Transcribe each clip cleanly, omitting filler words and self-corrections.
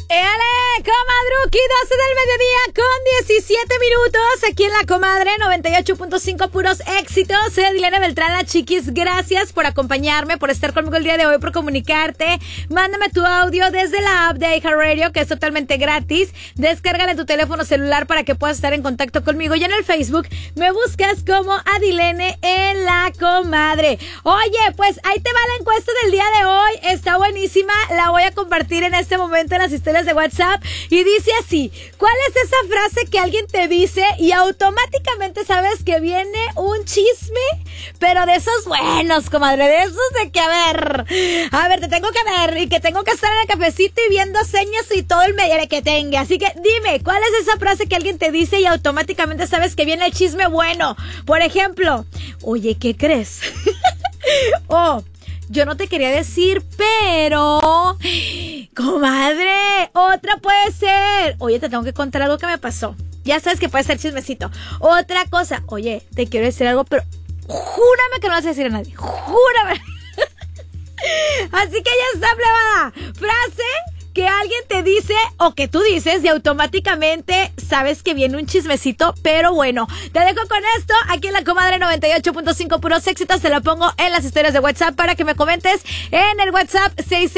¡Éale, comadruki! 12 del mediodía con 17 minutos. Aquí en La Comadre, 98.5 puros éxitos. Soy Adilena Beltrán, la chiquis. Gracias por acompañarme, por estar conmigo el día de hoy, por comunicarte. Mándame tu audio desde la app de iHeartRadio, que es totalmente gratis. Descárgala en tu teléfono celular para que puedas estar en contacto conmigo. Y en el Facebook me buscas como Adilene en La Comadre. Oye, pues ahí te va la encuesta del día de hoy. Está buenísima. La voy a compartir en este momento en las historias de WhatsApp y dice así: ¿cuál es esa frase que alguien te dice y automáticamente sabes que viene un chisme? Pero de esos buenos, comadre, de esos de que a ver, te tengo que ver y que tengo que estar en el cafecito y viendo señas y todo el medio que tenga. Así que dime, ¿cuál es esa frase que alguien te dice y automáticamente sabes que viene el chisme bueno? Por ejemplo, oye, ¿qué crees? Yo no te quería decir, pero... comadre, otra puede ser. Oye, te tengo que contar algo que me pasó. Ya sabes que puede ser chismecito. Otra cosa. Oye, te quiero decir algo, pero júrame que no vas a decir a nadie. Júrame. Así que ya está, plebada. Frase que alguien te dice o que tú dices y automáticamente sabes que viene un chismecito, pero bueno, te dejo con esto aquí en La Comadre 98.5 puros éxitos. Te lo pongo en las historias de WhatsApp para que me comentes en el WhatsApp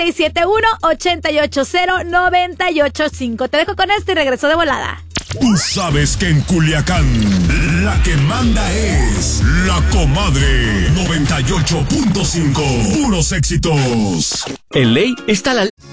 6671-880-985. Te dejo con esto y regreso de volada. Tú sabes que en Culiacán la que manda es La Comadre 98.5 puros éxitos. En ley está la...